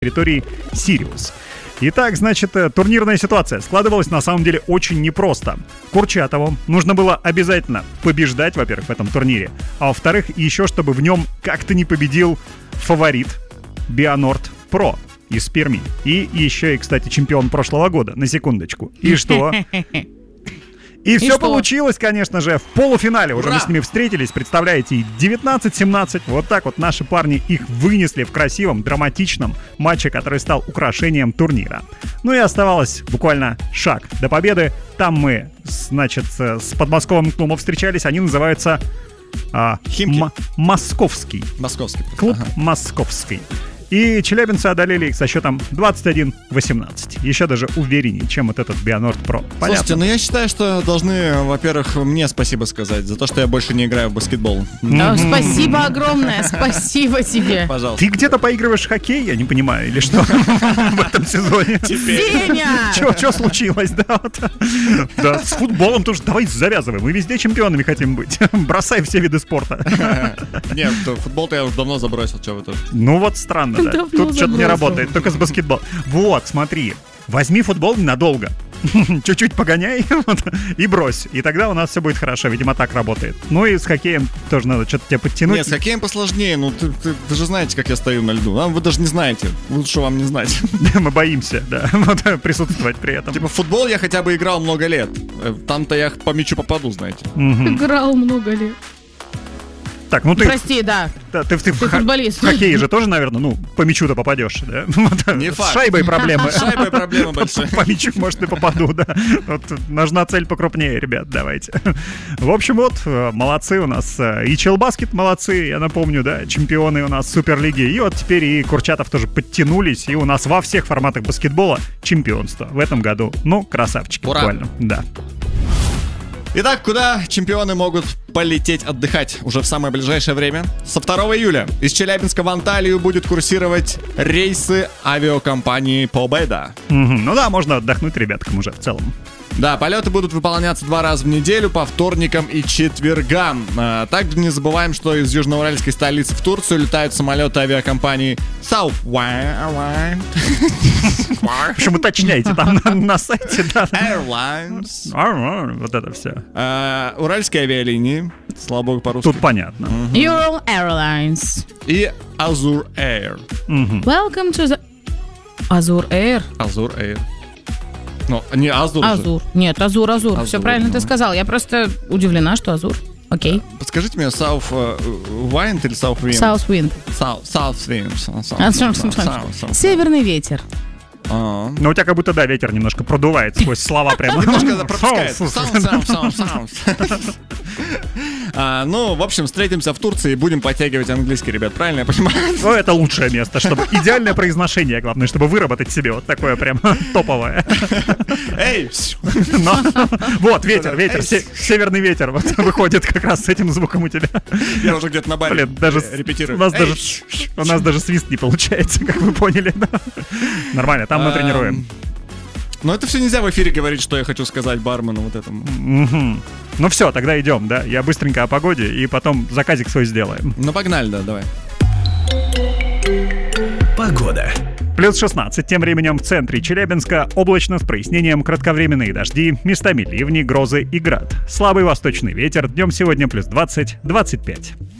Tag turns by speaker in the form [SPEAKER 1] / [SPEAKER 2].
[SPEAKER 1] территории Сириус. Итак, значит, турнирная ситуация складывалась на самом деле очень непросто. Курчатову нужно было обязательно побеждать, во-первых, в этом турнире, а во-вторых, еще чтобы в нем как-то не победил фаворит Бионорд Про из Перми. И еще и, кстати, чемпион прошлого года, на секундочку. И что? И все получилось, конечно же, в полуфинале. Уже мы с ними встретились, представляете, 19-17. Вот так вот наши парни их вынесли в красивом, драматичном матче, который стал украшением турнира. Ну и оставалось буквально шаг до победы. Там мы, значит, с подмосковным клубом встречались. Они называются Московский.
[SPEAKER 2] Московский.
[SPEAKER 1] Клуб Московский. И челябинцы одолели их со счетом 21-18. Еще даже увереннее, чем вот этот Бионорд Про. Понятно?
[SPEAKER 2] Слушайте, ну я считаю, что должны, во-первых, мне спасибо сказать за то, что я больше не играю в баскетбол.
[SPEAKER 3] Спасибо огромное, спасибо тебе.
[SPEAKER 2] Пожалуйста.
[SPEAKER 1] Ты где-то поигрываешь в хоккей, я не понимаю, или что в этом сезоне?
[SPEAKER 3] Сеня!
[SPEAKER 1] Что случилось, да? Да, с футболом тоже давай завязывай. Мы везде чемпионами хотим быть. Бросай все виды спорта.
[SPEAKER 2] Нет, футбол-то я уже давно забросил, что вы тут.
[SPEAKER 1] Ну вот странно. Да. Тут что-то не работает, только с баскетболом. Вот, смотри, возьми футбол ненадолго. Чуть-чуть погоняй и брось. И тогда у нас все будет хорошо. Видимо, так работает. Ну и с хоккеем тоже надо что-то тебе подтянуть.
[SPEAKER 2] Нет, с хоккеем посложнее. Ну, вы же знаете, как я стою на льду. Вы даже не знаете. Лучше вам не знать.
[SPEAKER 1] Мы боимся, да, присутствовать при этом.
[SPEAKER 2] Типа в футбол я хотя бы играл много лет. Там-то я по мячу попаду, знаете.
[SPEAKER 3] Играл много лет.
[SPEAKER 1] Так, ну ты...
[SPEAKER 3] Прости, да.
[SPEAKER 1] Ты
[SPEAKER 3] футболист.
[SPEAKER 1] В хоккее же тоже, наверное, по мячу-то попадешь, да?
[SPEAKER 2] Не факт.
[SPEAKER 1] С шайбой проблемы.
[SPEAKER 2] С шайбой проблемы большие.
[SPEAKER 1] По мячу, может, и попаду, да. Вот нужна цель покрупнее, ребят, давайте. В общем, вот, молодцы у нас. И Челбаскет молодцы, я напомню, да, чемпионы у нас Суперлиги. И вот теперь и Курчатов тоже подтянулись. И у нас во всех форматах баскетбола чемпионство в этом году. Ну, красавчики, буквально. Да.
[SPEAKER 2] Итак, куда чемпионы могут полететь отдыхать уже в самое ближайшее время? Со 2 июля из Челябинска в Анталию будет курсировать рейсы авиакомпании Победа.
[SPEAKER 1] Ну да, можно отдохнуть ребяткам уже в целом.
[SPEAKER 2] Да, полеты будут выполняться 2 раза в неделю по вторникам и четвергам. Также не забываем, что из южноуральской столицы в Турцию летают самолеты авиакомпании Southwire.
[SPEAKER 1] В общем, уточняйте там на сайте, да.
[SPEAKER 2] Airlines.
[SPEAKER 1] Вот это все.
[SPEAKER 2] Уральские авиалинии. Слава богу, по-русски.
[SPEAKER 1] Тут понятно.
[SPEAKER 3] Ural Airlines.
[SPEAKER 2] И Azur Air.
[SPEAKER 3] Welcome to the Azur Air.
[SPEAKER 2] Azur Air. Ну, не Азур.
[SPEAKER 3] Азур. Нет, Азур. Все правильно ты сказал. Я просто удивлена, что Азур. Окей.
[SPEAKER 2] Подскажите мне, South Wind или South Wind?
[SPEAKER 3] South Wind.
[SPEAKER 2] South Wind.
[SPEAKER 3] Северный ветер.
[SPEAKER 1] Но у тебя как будто, да, ветер немножко продувает сквозь слова прямо.
[SPEAKER 2] Немножко пропускает. Ну, в общем, встретимся в Турции и будем подтягивать английский, ребят, правильно я понимаю?
[SPEAKER 1] Ну, это лучшее место, чтобы идеальное произношение, главное, чтобы выработать себе вот такое прям топовое.
[SPEAKER 2] Эй!
[SPEAKER 1] Вот, ветер, северный ветер вот выходит как раз с этим звуком у тебя.
[SPEAKER 2] Я уже где-то на баре репетирую.
[SPEAKER 1] У нас даже свист не получается, как вы поняли. Нормально, там мы тренируем.
[SPEAKER 2] Но это все нельзя в эфире говорить, что я хочу сказать бармену вот этому.
[SPEAKER 1] Ну все, тогда идем, да? Я быстренько о погоде и потом заказик свой сделаем.
[SPEAKER 2] Ну погнали, да, давай.
[SPEAKER 4] Погода.
[SPEAKER 1] Плюс 16. Тем временем в центре Челябинска облачно с прояснением, кратковременные дожди, местами ливни, грозы и град. Слабый восточный ветер, днем сегодня плюс 20-25.